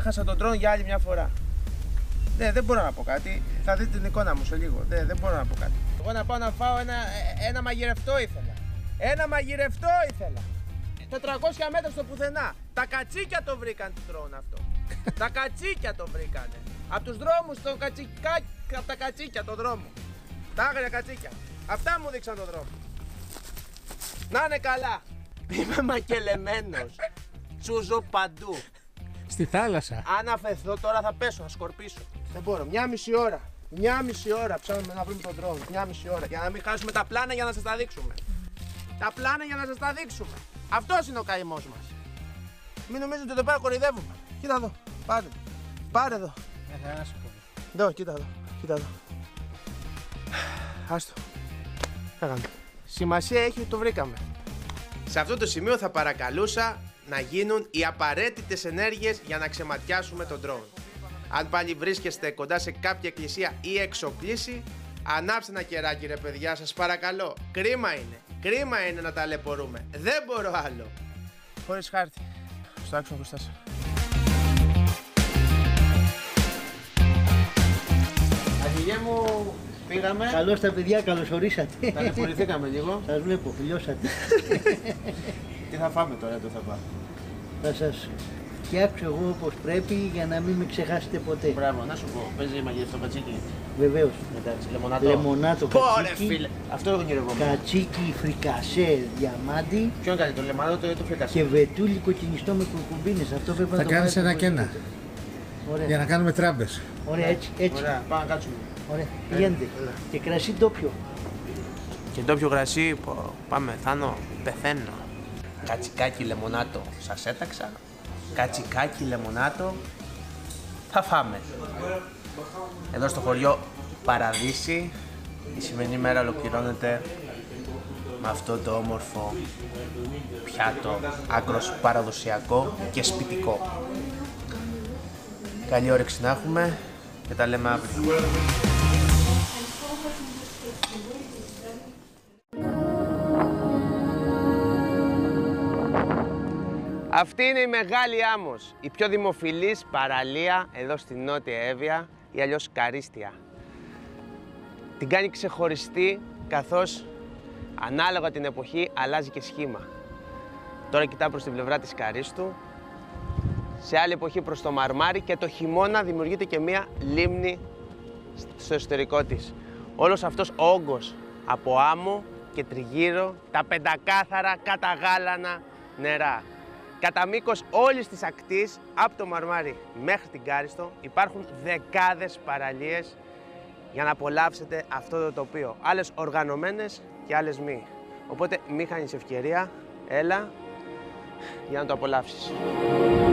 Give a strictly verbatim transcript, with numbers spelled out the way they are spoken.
έχασα τον drone για άλλη μια φορά. Ναι, δεν μπορώ να πω κάτι. Θα δείτε την εικόνα μου σε λίγο. Ναι, δεν μπορώ να πω κάτι. Εγώ να πάω να φάω ένα, ένα μαγειρευτό ήθελα. Ένα μαγειρευτό ήθελα. τετρακόσια μέτρα στο πουθενά. Τα κατσίκια το βρήκαν το drone αυτό. Τα κατσίκια το βρήκανε. Από τους δρόμους, το κατσικά, από τα κατσίκια το δρόμο. Τα άγρια κατσίκια. Αυτά μου δείξαν τον δρόμο. Να είναι καλά. Είμαι μακελεμένος. Τσούζω παντού. Στη θάλασσα. Αν αφαιθώ τώρα θα πέσω, θα σκορπίσω. Δεν μπορώ. Μια μισή ώρα. Μια μισή ώρα ψάχνουμε να βρούμε τον drone. Μια μισή ώρα. Για να μην χάσουμε τα πλάνα για να σας τα δείξουμε. Τα πλάνα για να σας τα δείξουμε. Αυτός είναι ο καημός μας. Μην νομίζετε ότι εδώ πέρα κοροϊδεύουμε. Κοίτα εδώ. Πάρε. Πάρε εδώ. Εδώ, κοίτα εδώ. Κοίτα εδώ. Άστο. Έγαμε. Σημασία έχει ότι το βρήκαμε. Σε αυτό το σημείο θα παρακαλούσα να γίνουν οι απαραίτητες ενέργειες για να ξεματιάσουμε τον drone. Αν πάλι βρίσκεστε κοντά σε κάποια εκκλησία ή εξοκλήση, ανάψτε ένα κεράκι ρε παιδιά, σας παρακαλώ. Κρίμα είναι. Κρίμα είναι να ταλαιπωρούμε. Δεν μπορώ άλλο. Χωρίς χάρτη. Στο άξιο Χριστάς. Αγγελιέ μου, πήγαμε. Καλώς τα παιδιά, καλώς ορίσατε. Ταλαιπωρηθήκαμε λίγο. Σας βλέπω, φιλιώσατε. Τι θα φάμε τώρα το θα πάω. Θα σας φτιάξω εγώ όπως πρέπει για να μην με ξεχάσετε ποτέ. Μπράβο, να σου πω, παίζει μαγειρευτό κατσίκι. Βεβαίως. Εντάξει, λεμονάτο. Λεμονάτο Πόρε κατσίκι. φίλε, αυτό το ονειρευόμουν. Κατσίκι φρικασέ διαμάντι. Ποιο είναι καλύτερο, το λεμονάτο ή το φρικασέ? Και βετούλι κοκκινιστό με κουρκουμπίνες. Αυτό πρέπει να Θα το κάνεις ένα πάρετε και ένα. οπωσδήποτε. Ωραία. Για να κάνουμε τράμπες. Ωραία, έτσι, έτσι. Ωραία, πάμε να κάτσουμε. Ωραία, πηγαίνετε. Και κρασί ντόπιο. Και ντόπιο κρασί, πάμε, Θάνο, πεθαίνω. Κατσικάκι λεμονάτο, σας έταξα. Κατσικάκι λεμονάτο, θα φάμε. Εδώ στο χωριό Παραδείσι, η σημερινή μέρα ολοκληρώνεται με αυτό το όμορφο πιάτο, άκρος παραδοσιακό και σπιτικό. Καλή όρεξη να έχουμε και τα λέμε αύριο. Αυτή είναι η Μεγάλη Άμμος, η πιο δημοφιλής παραλία εδώ στη Νότια Εύβοια ή αλλιώς Καρίστια. Την κάνει ξεχωριστή καθώς ανάλογα την εποχή αλλάζει και σχήμα. Τώρα κοιτά προς την πλευρά της Καρίστου, σε άλλη εποχή προς το Μαρμάρι και το χειμώνα δημιουργείται και μία λίμνη στο εσωτερικό της. Όλος αυτός ο όγκος από άμμο και τριγύρω τα πεντακάθαρα καταγάλανα νερά. Κατά μήκος όλης της ακτής, από το Μαρμάρι μέχρι την Κάριστο, υπάρχουν δεκάδες παραλίες για να απολαύσετε αυτό το τοπίο. Άλλες οργανωμένες και άλλες μη. Οπότε μη χάνεις ευκαιρία, έλα για να το απολαύσεις.